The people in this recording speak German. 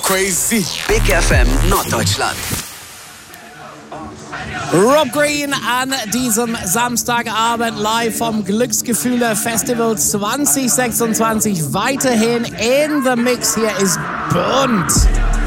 crazy. Big FM Norddeutschland. Rob Green an diesem Samstagabend live vom Glücksgefühle Festival 2026. Weiterhin in the mix. Hier ist Bunt.